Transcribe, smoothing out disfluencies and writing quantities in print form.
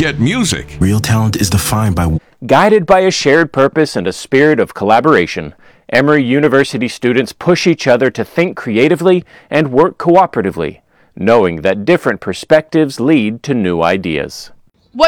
get music. Real talent is defined by... Guided by a shared purpose and a spirit of collaboration, Emory University students push each other to think creatively and work cooperatively, knowing that different perspectives lead to new ideas.